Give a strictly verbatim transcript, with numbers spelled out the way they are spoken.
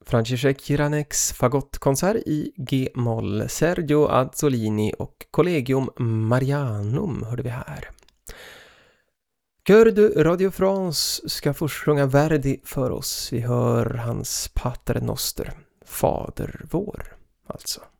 Franciszek Jiranex fagottkonsert i G-moll, Sergio Azzolini och Collegium Marianum hörde vi här. Chœur de Radio France ska först sjunga Verdi för oss. Vi hör hans Pater Noster, Fader vår alltså.